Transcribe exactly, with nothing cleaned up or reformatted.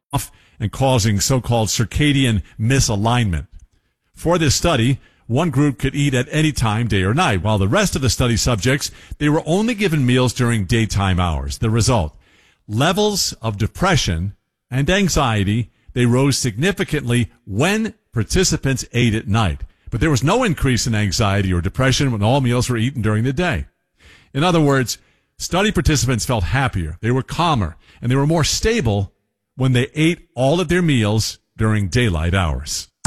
off and causing so-called circadian misalignment. For this study, one group could eat at any time, day or night, while the rest of the study subjects, they were only given meals during daytime hours. The result, levels of depression and anxiety, they rose significantly when participants ate at night. But there was no increase in anxiety or depression when all meals were eaten during the day. In other words, study participants felt happier, they were calmer, and they were more stable when they ate all of their meals during daylight hours.